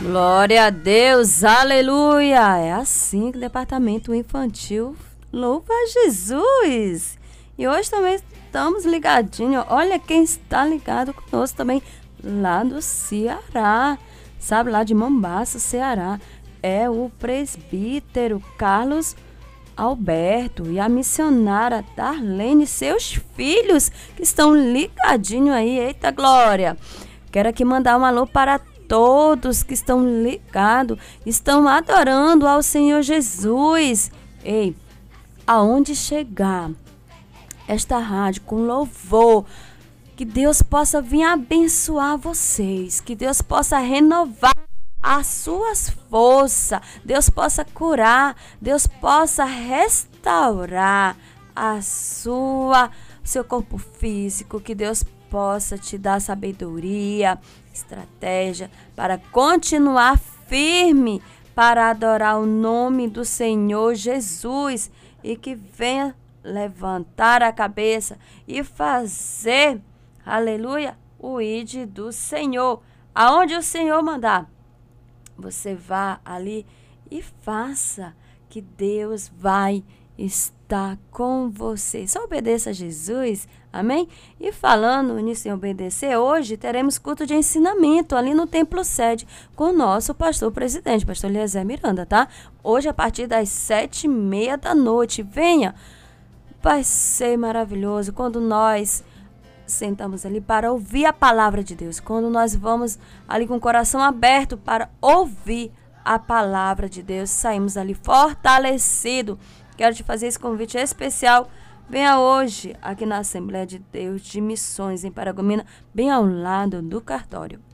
Glória a Deus, aleluia! É assim que o departamento infantil louva a Jesus. E hoje também estamos ligadinhos. Olha quem está ligado conosco também lá do Ceará. Sabe, lá de Mombaça, Ceará. É o presbítero Carlos Alberto e a missionária Darlene, seus filhos que estão ligadinhos aí. Eita glória! Quero aqui mandar um alô para todos que estão ligados, estão adorando ao Senhor Jesus. Ei, aonde chegar esta rádio com louvor, que Deus possa vir abençoar vocês, que Deus possa renovar as suas forças, Deus possa curar, Deus possa restaurar seu corpo físico, que Deus possa te dar sabedoria, estratégia para continuar firme, para adorar o nome do Senhor Jesus e que venha levantar a cabeça e fazer, aleluia, o ide do Senhor. Aonde o Senhor mandar, você vá ali e faça, que Deus vai estar com você. Só obedeça a Jesus, amém? E falando nisso em obedecer, hoje teremos culto de ensinamento ali no Templo Sede com o nosso pastor presidente, pastor Eliezer Miranda, tá? Hoje a partir das 7h30 da noite. Venha! Vai ser maravilhoso quando nós sentamos ali para ouvir a palavra de Deus, quando nós vamos ali com o coração aberto para ouvir a palavra de Deus, saímos ali fortalecidos. Quero te fazer esse convite especial. Venha hoje aqui na Assembleia de Deus de Missões em Paragominas, bem ao lado do cartório.